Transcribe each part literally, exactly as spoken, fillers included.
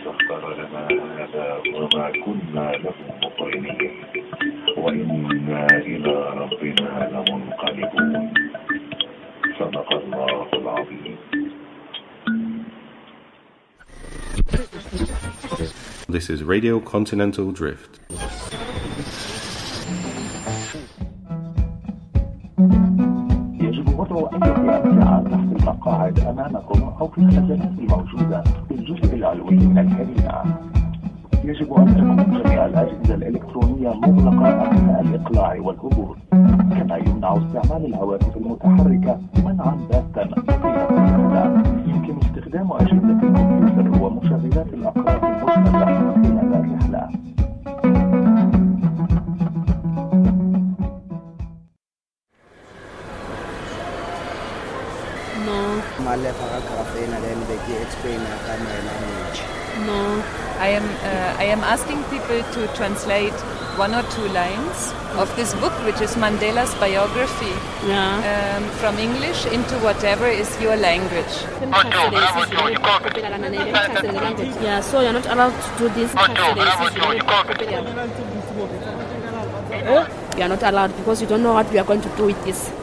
سخر لنا هذا وما كنا له مقرنين وإنا إلى ربنا لمنقلبون صدق الله العظيم. This is Radio Continental Drift. يجب وضع أي أمتعة تحت المقاعد أمامكم أو في الخزانات الموجودة في الجزء العلوي من الكابينة. يجب أن تكون جميع الأجهزة الإلكترونية مغلقة أثناء الإقلاع والهبوط، كما يمنع استعمال الهواتف المتحركة منعا باتا طيلة الرحلة. يمكن استخدام أجهزة الكمبيوتر ومشغلات الأقراص المسمدة خلال الرحلة. No. No. I am uh, I am asking people to translate one or two lines of this book, which is Mandela's biography, Yeah. um, from English into whatever is your language. Yeah, so you're not allowed to do this. You are not allowed because you don't know what we are going to do with this.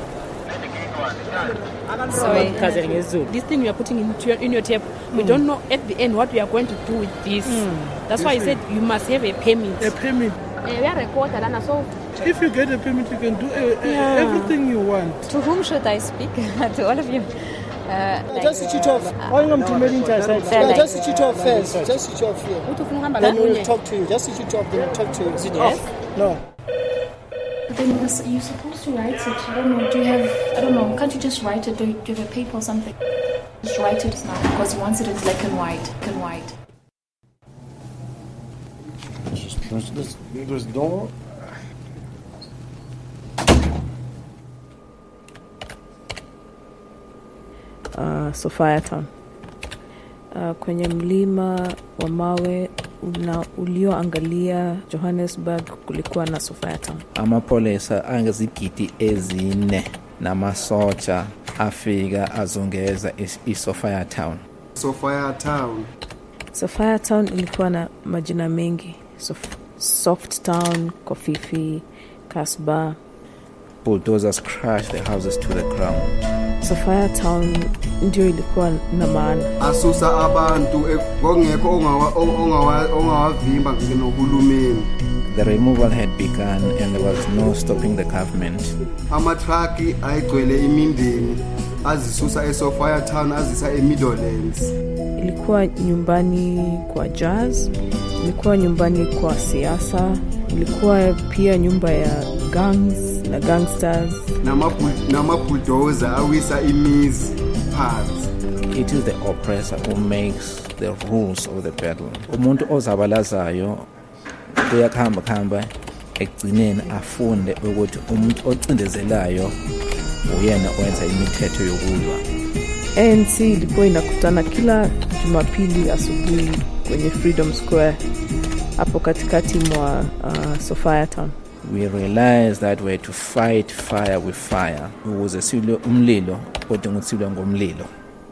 Sorry. This thing we are putting into your, in your tape, we mm. don't know at the end what we are going to do with this. Mm. That's yes, why I said you must have a permit. A permit. Uh, we are recorded, and so if you get a permit, you can do a, a, yeah. everything you want. To whom should I speak? To all of you. Uh, like, just switch it off. All I'm to meeting yeah, just switch it off first. Just switch it off here. Then we will talk to you. Just switch it off. Then we'll talk to you. Is it yes? off? No. Then you're supposed to write it. I don't know. Do you have? I don't know. Can't you just write it? Do you have a paper or something? Just write it now because he wants it in black and white. Black and white. Just close this, this door. Uh, Sophiatown. Uh, kwenye mlima wa mawe una ulioangalia Johannesburg kulikuwa na Sophiatown. Amapolisa angazigidi ezine namasoja afika azongeza iSophiatown. Sophiatown. Sophiatown ilikuwa na majina mengi. Sof- Soft Town, Kofifi, Casbah. Bulldozers crashed the houses to the ground. Sophiatown ndio ilikuwa na maana. Asusa abantu ngongekho ongawavimba ngenohulumeni. The removal had begun and there was no stopping the government. Amatraki ayigcwele imindeni azisusa eSophiatown azisa eMidlands. Ilikuwa nyumbani kwa jazz, ilikuwa nyumbani kwa siasa, ilikuwa pia nyumba ya gangs na gangsters. Nama bulldozer awisa imizi phansi. It is the oppressor who makes the rules of the battle. Umuntu ozabalazayo kuyakhamba khamba ekugcineni afunde ukuthi umuntu ocindezelayo uyena owenza imithetho yokulwa. A N C ilikuwa inakutana kila Jumapili asubuhi kwenye Freedom Square hapo katikati mwa uh, Sophiatown. We realized that we had to fight fire with fire. Ukuze silwe umlilo kodwa ngutsilwa ngomlilo.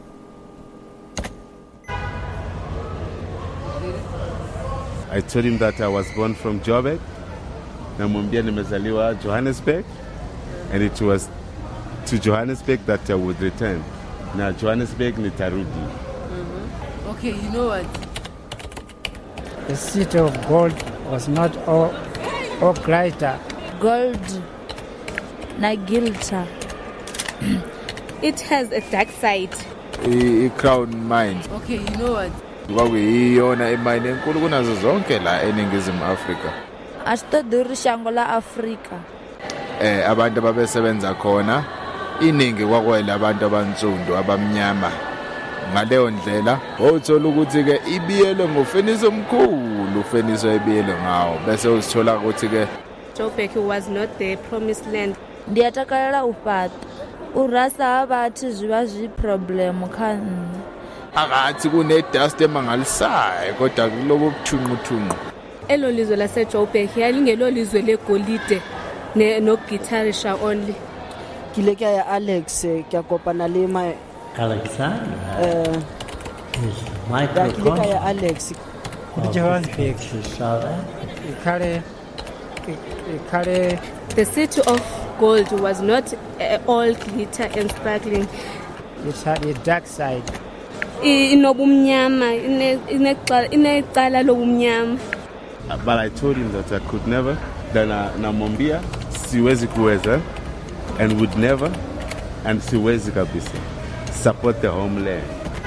I told him that I was born from Joburg. Namwambia nimezaliwa Johannesburg, and it was to Johannesburg that I would return. Now Johannesburg nitarudi. Mm-hmm. Okay, you know what? The city of gold was not all, all glitter. Gold, na glitter. It has a dark side. A crown mine. Okay, you know what? Kwakuyiyona imine enkulu kunazo zonke la eNingizimu Afrika. Asitoduri shango la Afrika. Eh abantu ababesebenza khona iningi kwakwela abantu abantsundu abamnyama. Ngaleyo ndlela uthola ukuthi ke ibiyele ngofeniso omkhulu ufeniso ebiyele ngawo bese uzithola ukuthi ke Joburg was not the promised land. Ndiyatakalela ufata urasa abathi ziba zi problem kha akathi kune dust emangalisayo kodwa kulobo buthunquthunqu. Elo lizwe lase Joburg yalingelo lizwe legolide ne no guitarisha only. Kile kya Alex kya kopana le ma Alexander. Eh Microcon? Alex. Johannesburg. Ikale, Ikale. The city of gold was not uh, all glitter and sparkling. It had a dark side. Inobumnyama, inecala lobumnyama. But I told him that I could never, that namwambia siwezi kuweza, and would never, and siwezi kabisa support the homeland.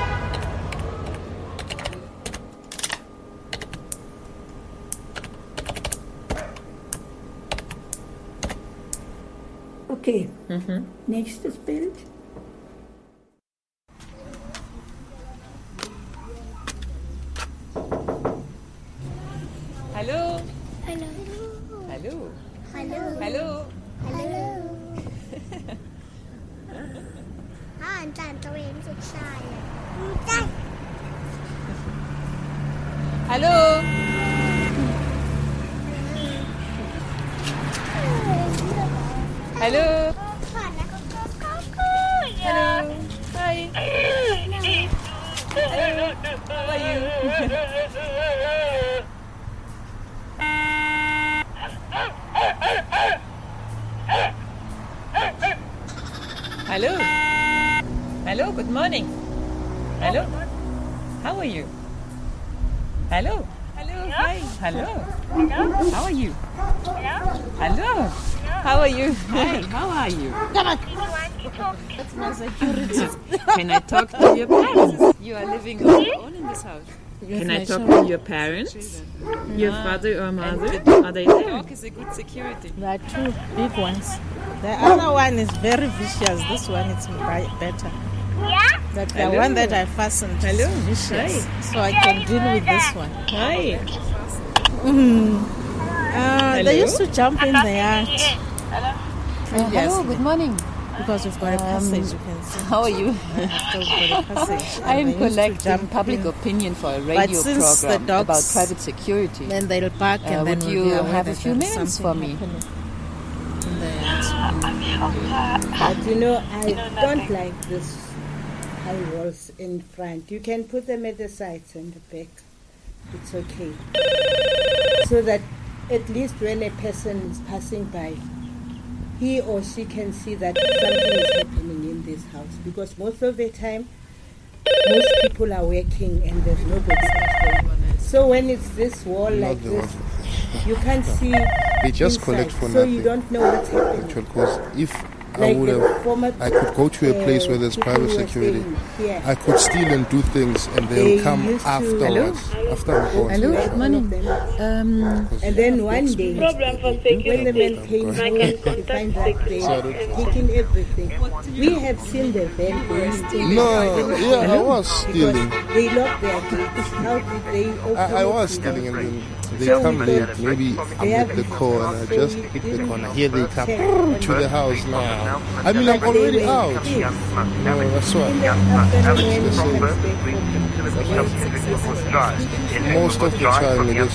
Okay. Mm-hmm. Next spirit. Hello. Hello. Hello. Hello. Hello. Hello. Ah, and then the rain is silent. Hello. Hello. Hello. Hi. Hello. How are you? Hello. Hello. Good morning. Hello. How are you? Hello. Hello. Hi. Hello. How are you? Hello. How are you? Hi, how are you? Come on. That's my security. Can I talk to your parents? You are living on your own in this house. Can I talk to your parents? Your father or mother? Are they there? Dog is a good security. There are two big ones. The other one is very vicious. This one is better. Yeah? But the one that I fastened is Hello. vicious. Hi. So I can deal with this one. Hi. Mm. Uh, they used to jump in the yard. Uh, hello, good morning. Because we've got a passage, you can see. How are you? Because we've got a passage. I am And they used to collecting jump public in. opinion for a But radio since the program dogs- about private security. Then they'll bark Uh, and then would we'll you be aware have a that few there's minutes for something me? happening in the yard. But you know, I don't like this high walls in front. You can put them at the sides and the back. It's okay. So that at least when a person is passing by, he or she can see that something is happening in this house. Because most of the time, most people are working and there's nobody else. So when it's this wall Not like the this, one. you can't see They just inside, collect for so nothing. you don't know what's happening. Actual cause. If I Like would the have, former, I could go to a place uh, where there's people private who were security. staying here. I could steal and do things, and They they'll come used to- afterwards. After we go Hello, to the good shop. morning. Um, And then one day, Problem for when the men security. came I home, can they contact find that they Sorry. taking everything. We have seen the van going stealing. No, yeah, I was stealing. Because they locked their gates. How did they open I, I it was without- stealing, and then they So come we late. don't- Maybe They I'm have at the core, and I so just we hit the didn't corner. Here they come check. to the house now. I mean, I'm But they already were out. kids. No, that's why. In the afternoon, It's the when same. we went back Most of the time it is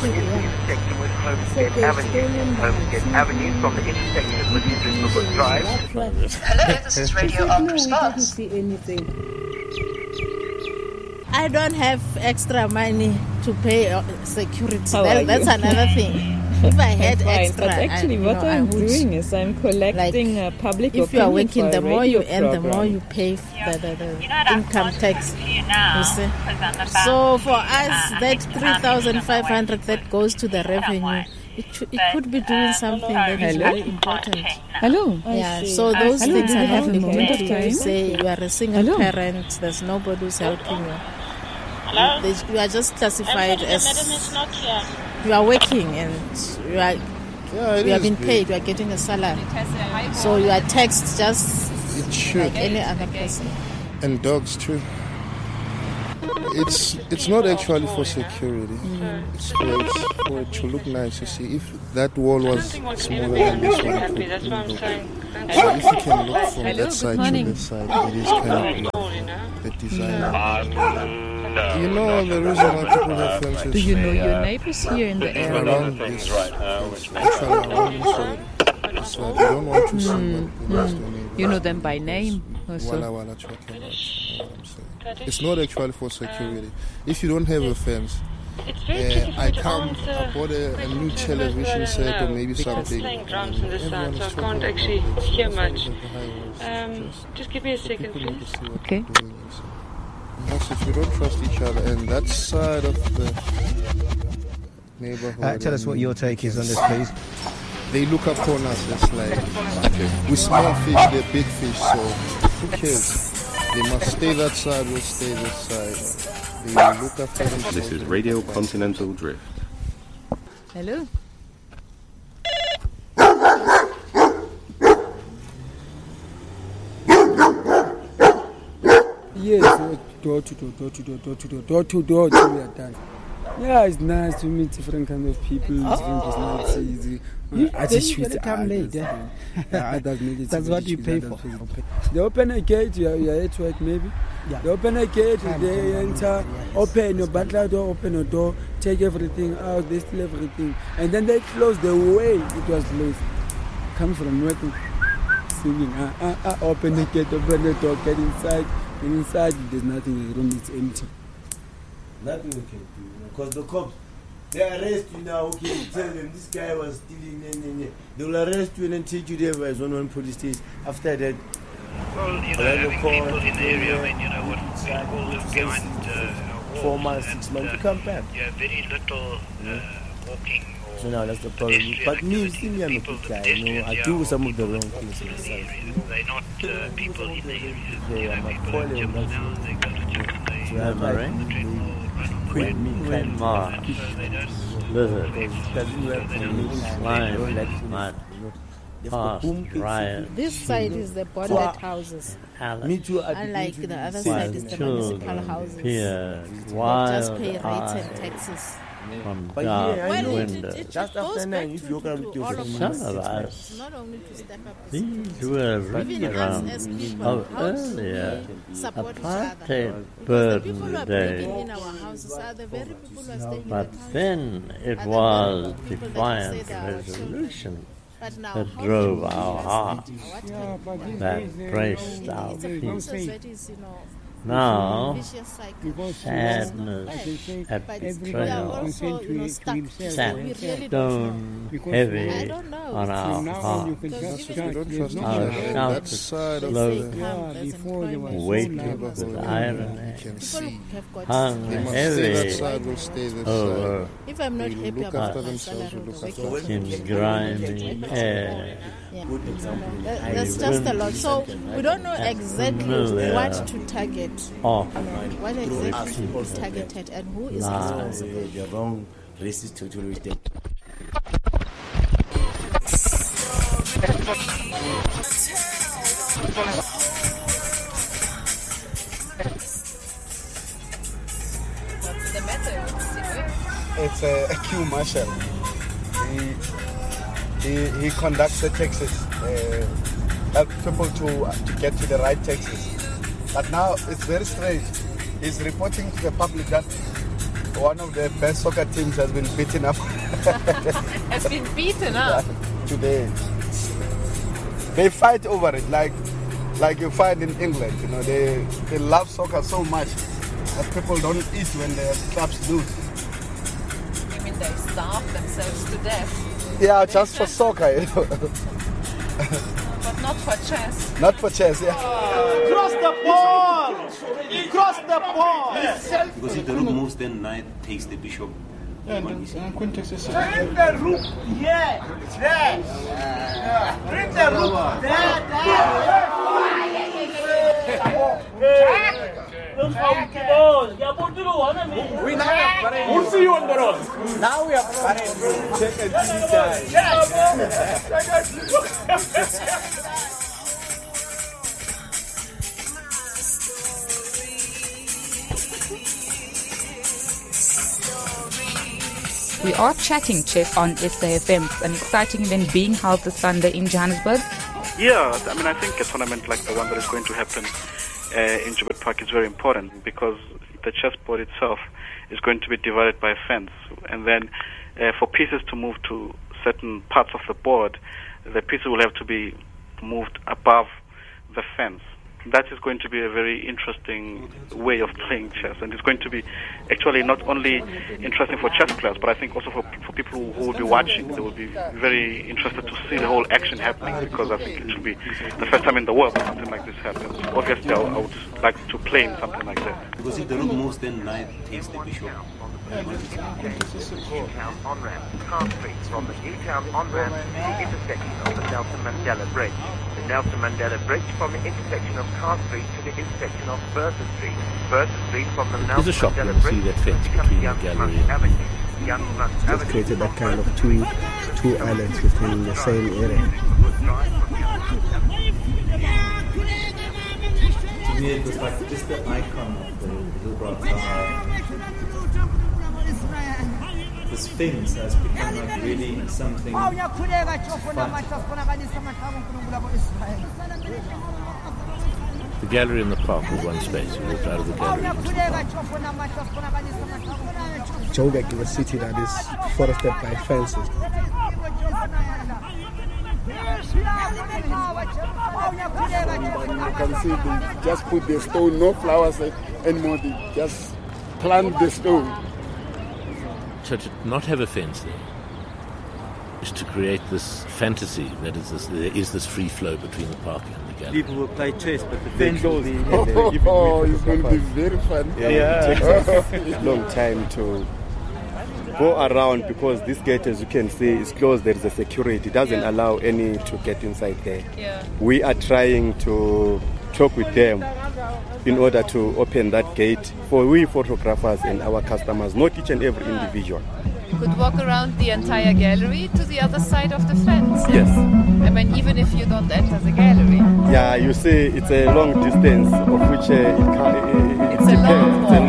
Hello, this is Radio Arc Response. see anything. I don't have extra money to pay uh, security. How That- are that's you? another thing. If I had I'm fine, extra, but actually, I, you what know, I I'm would- doing is I'm collecting like, uh, public if you are opinion working, for the a more you radio earn, the program. more you pay f- the, the, the income tax. You see? So for us, that three thousand five hundred that goes to the revenue, it, sh- it could be doing something that is Hello? very important. Hello. Yeah, so those Hello, things do are you have a happening moment of to you. time? You say you are a single Hello? parent, there's nobody who's helping you. They, you are just classified as you are working and you are Yeah, it you have is been big. paid, you are getting a salary. So you are taxed just It should. like any other person. And dogs too. It's it's not actually for security. Mm. It's for, it's for it to look nice. You see, if that wall was smaller than this one, it could That's what I'm look. saying. So if you can look from Hello, that good side to morning. this side, it is kind of like the design. You know the reason why people have fences. Do you know your neighbors here in the area? Around this, yes, actually around this road. So you don't want to see what the next door neighbor. You know them by name? Walla Walla Chocolate. You know what I'm saying? It's not actually for security. If you don't have a fence, It's very tricky for uh, I me to come, answer I bought a, a new television set or maybe something. Playing drums on this side, so I can't actually hear much. Um, just give me a second, please. Okay. Yes, if you don't trust each other, and that side of the neighborhood. Uh, tell us what your take is on this, please. They look upon us as like we small fish, they're big fish, so who cares? They must stay that side, we'll stay this side. They look after themselves. This is Radio Continental Drift. Hello? Yes, uh, door to door, door to door, door to door, door to door till we are done. Yeah, it's nice to meet different kind of people, different personalities. You, uh, then you gotta come late. Yeah, others make it. That's what you pay for. They open a gate, you are, you are at work maybe. Yeah. They open a gate, Time they to enter, yes. open your butler door, open a door, take everything out, they steal everything. And then they close the way it was closed. Come from work, singing, ah, ah, ah, open the gate, open the door, get inside. And inside there's nothing, the room is empty. Nothing we can do, because you know, the cops, they arrest you now, okay, you tell them this guy was stealing, nah, nah, nah. They will arrest you and then take you there by one one police station. After that, well, you know, having people in the area, I mean, you know, what people live behind uh, walls. Four months, six months, uh, you come back. Yeah, very little uh, walking. So now that's the problem. But me, you see me, I'm a good guy, you know, I do some of the wrong things in the side. They're not uh, people in the area. Yeah, I'm a poor little guy. They go to gym and they So I have ride like, on the treadmill, ride on the quit treadmill. me, quit Uh, so they don't. Listen, it doesn't work for me. Slime, Like mud, past, riot. This side is the bonded houses. Me too. Unlike the other side is the municipal houses. Here, They wild just pay rates eyes and taxes. from But dark here, I Well, know, it, windows. it, it just goes after back nine, to, if you to, come to all of Some us. of us, Not only to step up the these were Even us round as people, of how do earlier we support each other? apartheid Because the people who burden are living days. in our houses are the very people who are staying in But the towns. then it Are the was very people that defiant say they are our children. resolution But now, that how drove do we our address hearts, that? What can be done? that braced our It's a peace. process that is, you know, Now, vicious cycle. sadness at But we are betrayal, also, you know, stuck. sat We really don't stone know. I heavy don't know. on our hearts. Because You don't trust each Our other. And shouted that side of slogan, the weighted with irony, People hung They must stay that heavy side, will stay this over side. If I'm not They happy look about after my themselves, salary, will look I after go themselves. in grimy air. Yeah. That- That's just a lot. So we don't know exactly Familiar what to target. off You know, what exactly is targeted and who is Lies. responsible. The wrong racist territory state. What's the matter with Sigrid? It's a, a queue marshal. He, he, he conducts the taxis, uh, help people to, uh, to get to the right taxis. But now it's very strange. He's reporting to the public that one of the best soccer teams has been beaten up. Has been beaten up. Today. They fight over it like like you find in England. You know, they they love soccer so much that people don't eat when their clubs lose. You mean they starve themselves to death? Yeah, just for soccer, you know. But not for chess. Not for chess, yeah. Cross the ball! Cross the ball! Because if the rook moves, then knight takes the bishop. Yeah, and queen takes a Bring the rook here! There! Yeah. Bring the rook there! There! We'll see you on the road. Now we are playing check and see We are chatting chess on S A F M, an exciting event being held this Sunday in Johannesburg. Yeah, I mean, I think a tournament like the one that is going to happen uh, in Joburg Park is very important because the chessboard itself is going to be divided by a fence. And then uh, for pieces to move to certain parts of the board, the pieces will have to be moved above the fence. that is going to be a very interesting way of playing chess, and it's going to be actually not only interesting for chess players, but I think also for, for people who will be watching. They will be very interested to see the whole action happening, because I think it should be the first time in the world that something like this happens. Obviously, I would like to play in something like that. Because if the rook moves, then knight takes the bishop. Newtown on-ramp, Car Street from the Newtown on-ramp to the intersection of the Nelson Mandela Bridge. The Nelson Mandela Bridge from the intersection of Car Street to the intersection of Bertha Street. Bertha Street from the Nelson There's a shop Mandela you Bridge see that fence becomes between the Young gallery Front and Avenue. Young Front Just Avenue. created that kind of two two islands within the same area. To me, it was like just the icon of the Hillbrow Tower. This fence has become like really something fun. The gallery in the park was one space. You walked out of the gallery into the park. Joburg is a city that is forested by fences. You can see they just put the stone, no flowers anymore. They just plant the stone. So to not have a fence there is to create this fantasy that is this, there is this free flow between the park and the gallery. People will play chess, but the They fence will be... Oh, oh, it's going to be very fun. Yeah, yeah. It takes a long time to go around, because this gate, as you can see, is closed. There is a security. It doesn't yeah. allow any to get inside there. Yeah. We are trying to talk with them in order to open that gate for we photographers and our customers, not each and every individual. You could walk around the entire gallery to the other side of the fence. Yes. I mean, even if you don't enter the gallery. Yeah, you see, it's a long distance of which uh, it, can, it, it's, a long it's a long